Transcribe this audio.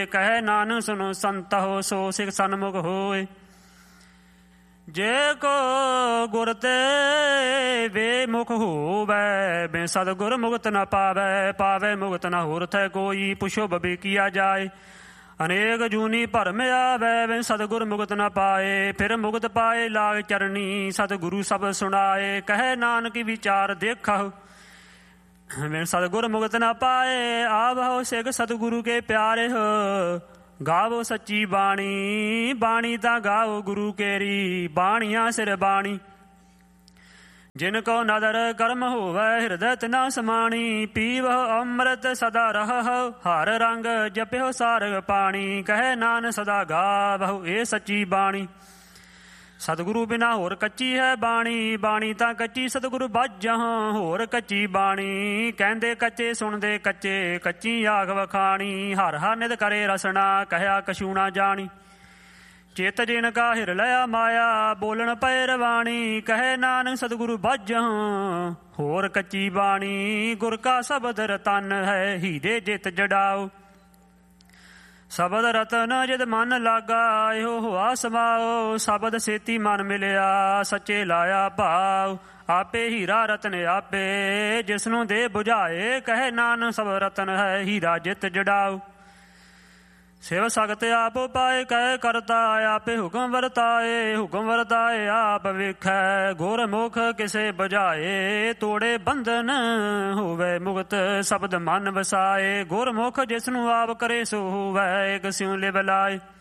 ਕਹੈ ਨਾਨਕ ਸੁਨੋ ਸੰਤ ਹੋ ਸੋ ਸਿਖ ਸਨਮੁਖ ਹੋਏ। ਜੇ ਕੋ ਗੁਰ ਤੇ ਬੇਮੁਖ ਹੋਵੈ ਬਿਨ ਸਤਿਗੁਰ ਮੁਕਤ ਨ ਪਾਵੈ। ਪਾਵੈ ਮੁਕਤ ਨ ਹੋਰ ਥੈ ਕੋਈ ਪੁੱਛੋ ਬਬੇ ਕੀਆ ਜਾਏ। ਅਨੇਕ ਜੂਨੀ ਭਰਮ ਆਵੈ ਬਿਨ ਸਤਿਗੁਰ ਮੁਕਤ ਨ ਪਾਏ। ਫਿਰ ਮੁਕਤ ਪਾਏ ਲਾਗ ਚਰਨੀ ਸਤਿਗੁਰੂ ਸਭ ਸੁਣਾਏ। ਕਹੈ ਨਾਨਕ ਵਿਚਾਰ ਦੇਖਹੁ ਬਿਨ ਸਤਿਗੁਰ ਮੁਕਤ ਨ ਪਾਏ। ਆਵਹੁ ਸਿੱਖ ਸਤਿਗੁਰੂ ਕੇ ਪਿਆਰੇ ਹੋ ਗਾਵੋ ਸੱਚੀ ਬਾਣੀ। ਬਾਣੀ ਤਾਂ ਗਾਵੋ ਗੁਰੂ ਕੇਰੀ ਬਾਣੀਆਂ ਸਿਰ ਬਾਣੀ। ਜਿਨ ਕੋ ਨਦਰ ਕਰਮ ਹੋਵੈ ਹਿਰਦੈ ਤਿਨਾ ਸਮਾਣੀ। ਪੀਵਹੁ ਅੰਮ੍ਰਿਤ ਸਦਾ ਰਹਹੁ ਹਰ ਰੰਗ ਜਪਿਓ ਸਾਰਗ ਪਾਣੀ। ਕਹੈ ਨਾਨਕ ਸਦਾ ਗਾਵਹੁ ਇਹ ਸੱਚੀ ਬਾਣੀ। ਸਤਿਗੁਰੂ ਬਿਨਾ ਹੋਰ ਕੱਚੀ ਹੈ ਬਾਣੀ। ਬਾਣੀ ਤਾਂ ਕੱਚੀ ਸਤਿਗੁਰੂ ਬਾਝਹੁ ਹੋਰ ਕੱਚੀ ਬਾਣੀ। ਕਹਿੰਦੇ ਕੱਚੇ ਸੁਣਦੇ ਕੱਚੇ ਕੱਚੀ ਆਖ ਵਖਾਣੀ। ਹਰ ਹਰ ਨਿਤ ਕਰੇ ਰਸਨਾ ਕਹਿਆ ਕਛੂ ਨਾ ਜਾਣੀ। ਚਿਤ ਜਿਨ ਕਾ ਹਿਰ ਲਿਆ ਮਾਇਆ ਬੋਲਣ ਪਏ ਰਵਾਣੀ। ਕਹੈ ਨਾਨਕ ਸਤਿਗੁਰੂ ਬਾਝਹੁ ਹੋਰ ਕੱਚੀ ਬਾਣੀ। ਗੁਰ ਕਾ ਸ਼ਬਦ ਰਤਨ ਹੈ ਹੀਰੇ ਜਿਤ ਜੜਾਓ। ਸ਼ਬਦ ਰਤਨ ਜਿਤ ਮਨ ਲਾਗਾ ਇਹੋ ਹੋਆ ਸਮਾਓ। ਸ਼ਬਦ ਸੇਤੀ ਮਨ ਮਿਲਿਆ ਸੱਚੇ ਲਾਇਆ ਭਾਉ। ਆਪੇ ਹੀਰਾ ਰਤਨ ਆਪੇ ਜਿਸਨੂੰ ਦੇ ਬੁਝਾਏ। ਕਹੈ ਨਾਨਕ ਸਭ ਰਤਨ ਹੈ ਹੀਰਾ ਜਿਤ ਜੜਾਓ। ਸਿਵ ਸਗਤ ਆਪ ਪਾਏ ਕਹਿ ਕਰਤਾ ਆਪੇ ਹੁਕਮ ਵਰਤਾਏ। ਹੁਕਮ ਵਰਤਾਏ ਆਪ ਵੇਖੈ ਗੁਰ ਮੁਖ ਕਿਸੇ ਬੁਝਾਏ। ਤੋੜੇ ਬੰਧਨ ਹੋਵੇ ਮੁਕਤ ਸ਼ਬਦ ਮਨ ਵਸਾਏ। ਗੁਰ ਮੁਖ ਜਿਸਨੂੰ ਆਪ ਕਰੇ ਸੋ ਹੋਵੇ ਇੱਕ ਸਿਉ ਲਿਵ ਲਾਏ।